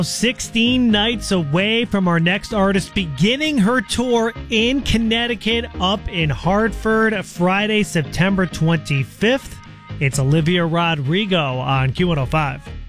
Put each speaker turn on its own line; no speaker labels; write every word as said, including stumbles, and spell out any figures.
sixteen nights away from our next artist beginning her tour in Connecticut, up in Hartford, Friday, September twenty-fifth. It's Olivia Rodrigo on Q one oh five.